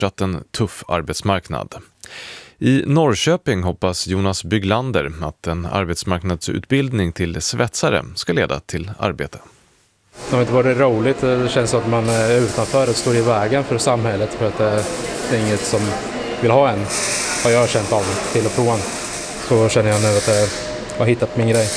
fortsatt en tuff arbetsmarknad. I Norrköping hoppas Jonas Bygglander att en arbetsmarknadsutbildning till svetsare ska leda till arbete. Det har inte varit roligt. Det känns som att man är utanför och står i vägen för samhället, för att det är inget som vill ha en. Har jag känt av till och från. Så känner jag nu att jag har hittat min grej.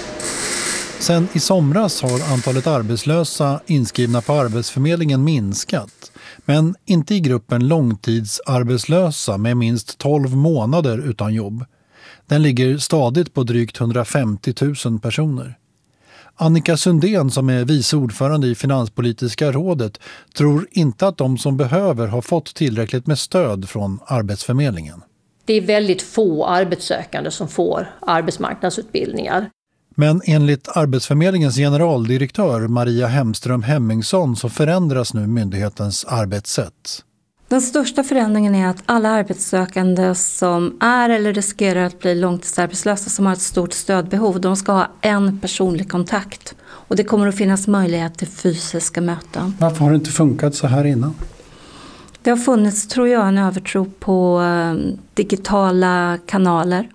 Sen i somras har antalet arbetslösa inskrivna på Arbetsförmedlingen minskat. Men inte i gruppen långtidsarbetslösa med minst 12 månader utan jobb. Den ligger stadigt på drygt 150 000 personer. Annika Sundén, som är vice ordförande i Finanspolitiska rådet, tror inte att de som behöver har fått tillräckligt med stöd från Arbetsförmedlingen. Det är väldigt få arbetssökande som får arbetsmarknadsutbildningar. Men enligt Arbetsförmedlingens generaldirektör Maria Hemström Hemmingsson så förändras nu myndighetens arbetssätt. Den största förändringen är att alla arbetssökande som är eller riskerar att bli långtidsarbetslösa som har ett stort stödbehov, de ska ha en personlig kontakt. Och det kommer att finnas möjlighet till fysiska möten. Varför har det inte funkat så här innan? Det har funnits, tror jag, en övertro på digitala kanaler.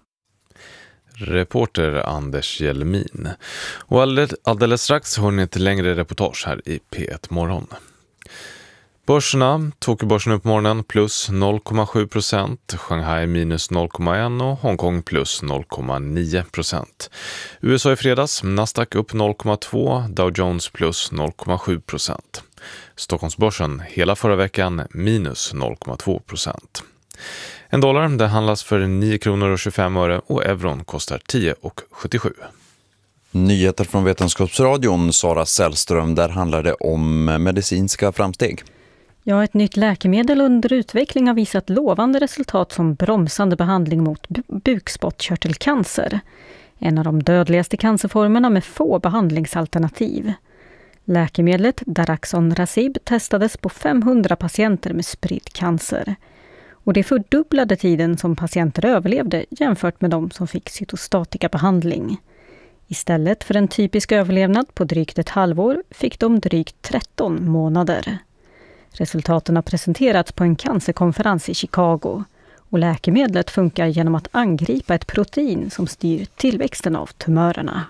Reporter Anders Hjelmin. Och alldeles strax har ni ett längre reportage här i P1 Morgon. Börserna, Tokyobörsen upp morgonen plus 0,7%, Shanghai minus 0,1% och Hongkong plus 0,9%. USA i fredags, Nasdaq upp 0,2%, Dow Jones plus 0,7%. Stockholmsbörsen hela förra veckan minus 0,2%. En dollar det handlas för 9,25 och euron kostar 10,77. Nyheter från Vetenskapsradion, Sara Sällström, där handlar det om medicinska framsteg. Ja, ett nytt läkemedel under utveckling har visat lovande resultat som bromsande behandling mot bukspottkörtelcancer. En av de dödligaste cancerformerna med få behandlingsalternativ. Läkemedlet Daraxonrasib testades på 500 patienter med spridd cancer. Och det fördubblade tiden som patienter överlevde jämfört med de som fick cytostatikabehandling. Istället för en typisk överlevnad på drygt ett halvår fick de drygt 13 månader. Resultaten har presenterats på en cancerkonferens i Chicago och läkemedlet funkar genom att angripa ett protein som styr tillväxten av tumörerna.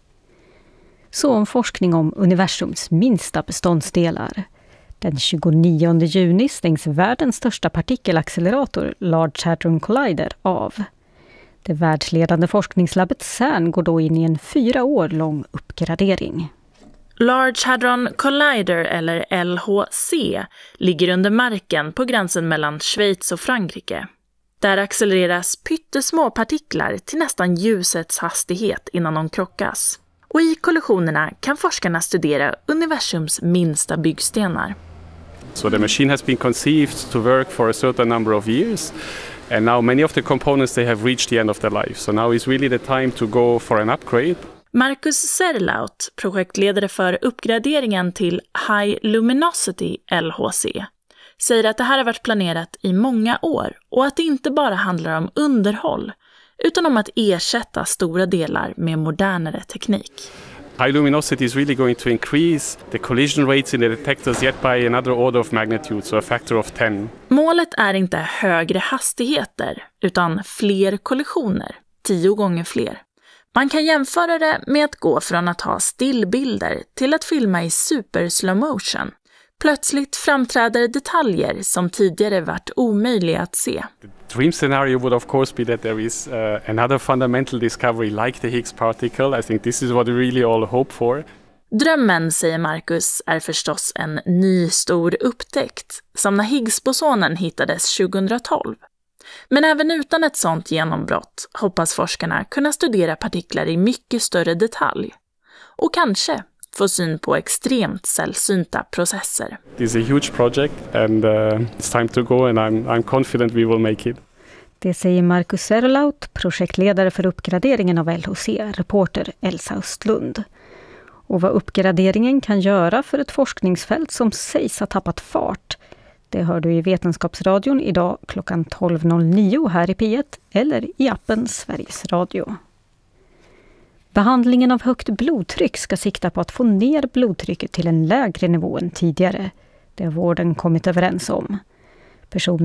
Så om forskning om universums minsta beståndsdelar. Den 29 juni stängs världens största partikelaccelerator Large Hadron Collider av. Det världsledande forskningslabbet CERN går då in i en 4 år lång uppgradering. Large Hadron Collider, eller LHC, ligger under marken på gränsen mellan Schweiz och Frankrike. Där accelereras pyttesmå partiklar till nästan ljusets hastighet innan de krockas. Och i kollisionerna kan forskarna studera universums minsta byggstenar. So the machine has been conceived to work for a certain number of years. And now many of the components, they have reached the end of their life. So now is really the time to go for an upgrade. Markus Serlaut, projektledare för uppgraderingen till High Luminosity LHC, säger att det här har varit planerat i många år och att det inte bara handlar om underhåll utan om att ersätta stora delar med modernare teknik. High luminosity is really going to increase the collision rates in the detectors yet by another order of magnitude, so a factor of 10. Målet är inte högre hastigheter utan fler kollisioner, 10 gånger fler. Man kan jämföra det med att gå från att ha stillbilder till att filma i super slow motion. Plötsligt framträder detaljer som tidigare varit omöjliga att se. The dream scenario would of course be that there is another fundamental discovery like the Higgs particle. I think this is what we really all hope for. Drömmen, säger Marcus, är förstås en ny stor upptäckt, som när Higgsbosonen hittades 2012. Men även utan ett sånt genombrott hoppas forskarna kunna studera partiklar i mycket större detalj. Och kanske få syn på extremt sällsynta processer. This is a huge project and it's time to go and I'm confident we will make it. Det säger Markus Serlaut, projektledare för uppgraderingen av LHC, reporter Elsa Östlund. Och vad uppgraderingen kan göra för ett forskningsfält som sägs ha tappat fart, det hör du i Vetenskapsradion idag klockan 12.09 här i P1 eller i appen Sveriges Radio. Behandlingen av högt blodtryck ska sikta på att få ner blodtrycket till en lägre nivå än tidigare. Det har vården kommit överens om. Personer